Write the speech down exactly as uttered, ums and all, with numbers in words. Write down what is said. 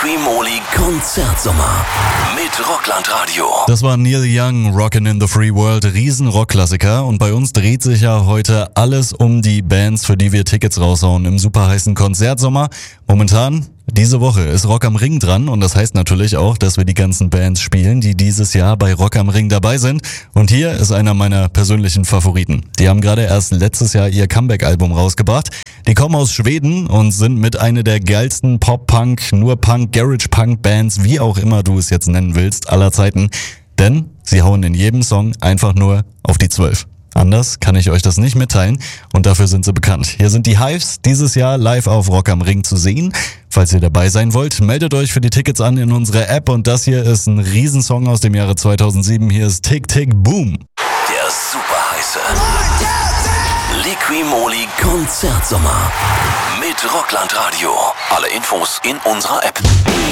Liqui-Moly Konzertsommer mit Rockland-Radio. Das war Neil Young, Rockin' in the Free World, Riesen-Rockklassiker. Und bei uns dreht sich ja heute alles um die Bands, für die wir Tickets raushauen im superheißen Konzertsommer. Momentan, diese Woche, ist Rock am Ring dran und das heißt natürlich auch, dass wir die ganzen Bands spielen, die dieses Jahr bei Rock am Ring dabei sind. Und hier ist einer meiner persönlichen Favoriten. Die haben gerade erst letztes Jahr ihr Comeback-Album rausgebracht. Die kommen aus Schweden und sind mit einer der geilsten Pop-Punk, nur Punk, Garage-Punk-Bands, wie auch immer du es jetzt nennen willst, aller Zeiten. Denn sie hauen in jedem Song einfach nur auf die zwölf. Anders kann ich euch das nicht mitteilen und dafür sind sie bekannt. Hier sind die Hives, dieses Jahr live auf Rock am Ring zu sehen. Falls ihr dabei sein wollt, meldet euch für die Tickets an in unserer App und das hier ist ein Riesensong aus dem Jahre zweitausendsieben. Hier ist Tick Tick Boom. Der superheiße Liqui-Moly Konzertsommer mit Rockland-Radio. Alle Infos in unserer App.